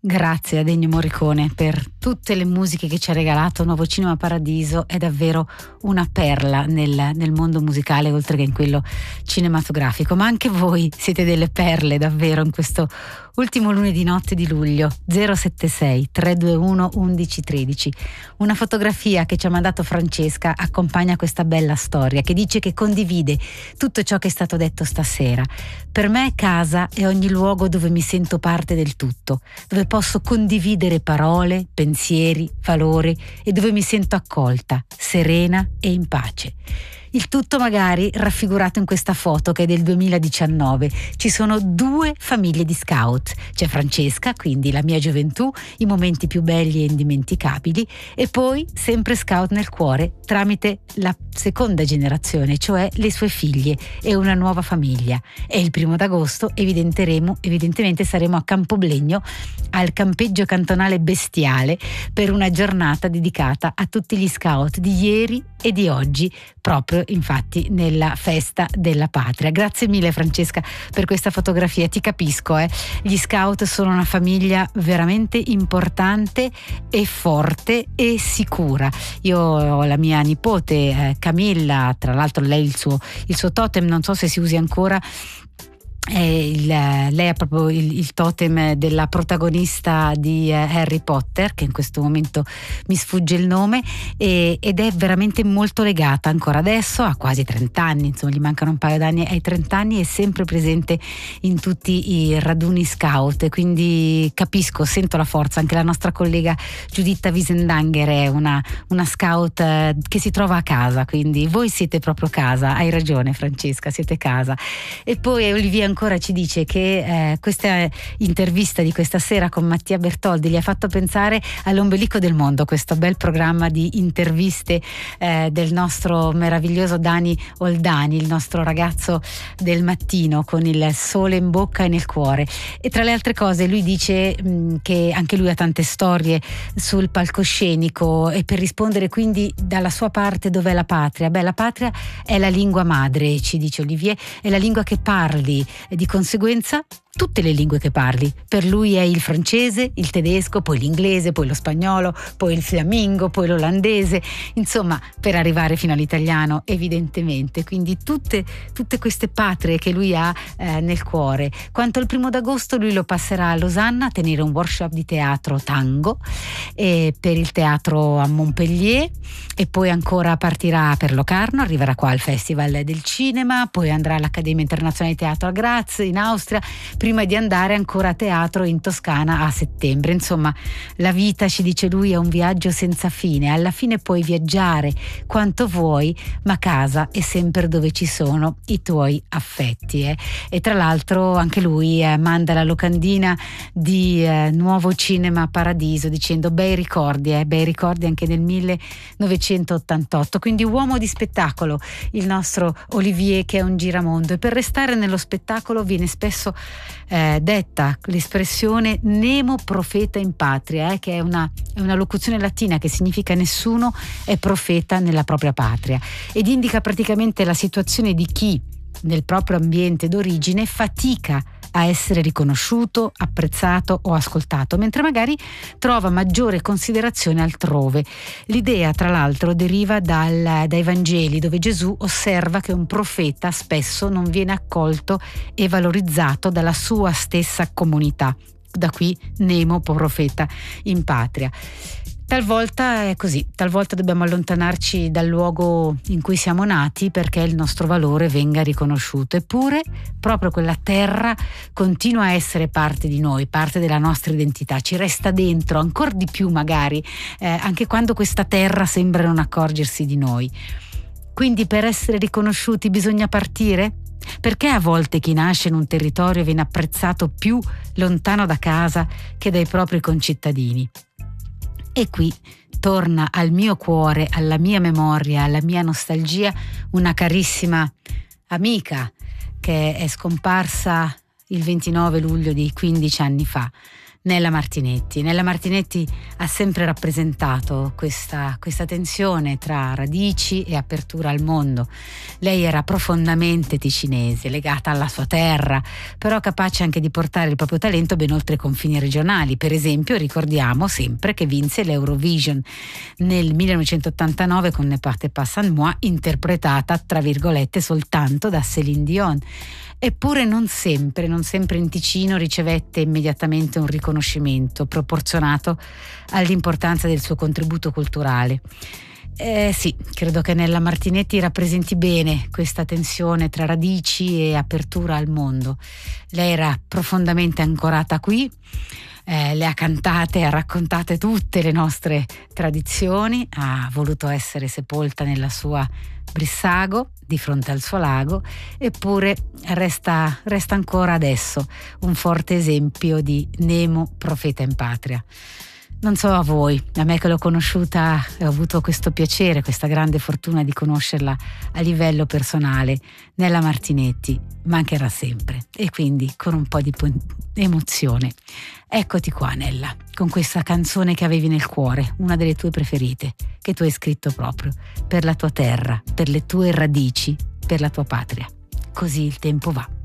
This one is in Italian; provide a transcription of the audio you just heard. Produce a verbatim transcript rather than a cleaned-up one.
Grazie a Ennio Morricone per tutte le musiche che ci ha regalato. Nuovo Cinema Paradiso è davvero una perla nel, nel mondo musicale, oltre che in quello cinematografico. Ma anche voi siete delle perle davvero in questo ultimo lunedì notte di luglio. Zero sette sei tre due uno undici tredici. Una fotografia che ci ha mandato Francesca accompagna questa bella storia, che dice che condivide tutto ciò che è stato detto stasera. Per me casa è ogni luogo dove mi sento parte del tutto, dove posso condividere parole, pensieri, valori e dove mi sento accolta, serena e in pace. Il tutto magari raffigurato in questa foto che è del duemiladiciannove. Ci sono due famiglie di scout. C'è Francesca, quindi la mia gioventù, i momenti più belli e indimenticabili, e poi sempre scout nel cuore tramite la seconda generazione, cioè le sue figlie e una nuova famiglia. E il primo d'agosto evidenteremo, evidentemente saremo a Campoblegno al campeggio cantonale Bestiale per una giornata dedicata a tutti gli scout di ieri e di oggi, proprio infatti nella festa della patria. Grazie mille Francesca per questa fotografia. Ti capisco, eh? Gli scout sono una famiglia veramente importante e forte e sicura. Io ho la mia nipote eh, Camilla, tra l'altro lei il suo, il suo totem, non so se si usi ancora. Eh, il, lei ha proprio il, il totem della protagonista di eh, Harry Potter, che in questo momento mi sfugge il nome, e, ed è veramente molto legata ancora adesso, ha quasi trenta anni, insomma gli mancano un paio d'anni ai trenta anni, è sempre presente in tutti i raduni scout, quindi capisco, sento la forza. Anche la nostra collega Giuditta Wiesendanger è una, una scout eh, che si trova a casa, quindi voi siete proprio casa. Hai ragione Francesca, siete casa. E poi Olivia ancora ci dice che eh, questa intervista di questa sera con Mattia Bertoldi gli ha fatto pensare all'Ombelico del Mondo, questo bel programma di interviste eh, del nostro meraviglioso Dani Oldani, il nostro ragazzo del mattino con il sole in bocca e nel cuore. E tra le altre cose lui dice mh, che anche lui ha tante storie sul palcoscenico, e per rispondere quindi dalla sua parte dov'è la patria? Beh, la patria è la lingua madre, ci dice Olivier, è la lingua che parli, e di conseguenza tutte le lingue che parli. Per lui è il francese, il tedesco, poi l'inglese, poi lo spagnolo, poi il fiammingo, poi l'olandese, insomma, per arrivare fino all'italiano evidentemente. Quindi tutte, tutte queste patrie che lui ha eh, nel cuore. Quanto al primo d'agosto lui lo passerà a Losanna a tenere un workshop di teatro tango e per il teatro a Montpellier, e poi ancora partirà per Locarno, arriverà qua al Festival del Cinema, poi andrà all'Accademia Internazionale di Teatro a Graz in Austria, prima di andare ancora a teatro in Toscana a settembre. Insomma, la vita, ci dice lui, è un viaggio senza fine. Alla fine puoi viaggiare quanto vuoi, ma casa è sempre dove ci sono i tuoi affetti. Eh. E tra l'altro anche lui eh, manda la locandina di eh, Nuovo Cinema Paradiso dicendo bei ricordi, eh, bei ricordi anche nel millenovecentottantotto. Quindi uomo di spettacolo, il nostro Olivier, che è un giramondo. E per restare nello spettacolo viene spesso Eh, detta l'espressione nemo profeta in patria, eh, che è una, è una locuzione latina che significa nessuno è profeta nella propria patria, ed indica praticamente la situazione di chi nel proprio ambiente d'origine fatica a essere riconosciuto, apprezzato o ascoltato, mentre magari trova maggiore considerazione altrove. L'idea, tra l'altro, deriva dal, dai Vangeli, dove Gesù osserva che un profeta spesso non viene accolto e valorizzato dalla sua stessa comunità. Da qui nemo profeta in patria. Talvolta è così, talvolta dobbiamo allontanarci dal luogo in cui siamo nati perché il nostro valore venga riconosciuto. Eppure proprio quella terra continua a essere parte di noi, parte della nostra identità, ci resta dentro ancora di più magari, eh, anche quando questa terra sembra non accorgersi di noi. Quindi per essere riconosciuti bisogna partire? Perché a volte chi nasce in un territorio viene apprezzato più lontano da casa che dai propri concittadini? E qui torna al mio cuore, alla mia memoria, alla mia nostalgia una carissima amica che è scomparsa il ventinove luglio di quindici anni fa. Nella Martinetti. Nella Martinetti ha sempre rappresentato questa, questa tensione tra radici e apertura al mondo. Lei era profondamente ticinese, legata alla sua terra, però capace anche di portare il proprio talento ben oltre i confini regionali. Per esempio, ricordiamo sempre che vinse l'Eurovision nel millenovecentottantanove con Ne partez pas sans moi, interpretata tra virgolette soltanto da Céline Dion. Eppure non sempre, non sempre in Ticino ricevette immediatamente un riconoscimento proporzionato all'importanza del suo contributo culturale. Eh sì, credo che Nella Martinetti rappresenti bene questa tensione tra radici e apertura al mondo. Lei era profondamente ancorata qui, eh, le ha cantate e ha raccontate tutte le nostre tradizioni, ha voluto essere sepolta nella sua Brissago, di fronte al suo lago, eppure resta, resta ancora adesso un forte esempio di Nemo, profeta in patria. Non so a voi, a me che l'ho conosciuta e ho avuto questo piacere, questa grande fortuna di conoscerla a livello personale, Nella Martinetti mancherà sempre, e quindi con un po' di po- emozione. Eccoti qua, Nella, con questa canzone che avevi nel cuore, una delle tue preferite, che tu hai scritto proprio per la tua terra, per le tue radici, per la tua patria. Così il tempo va.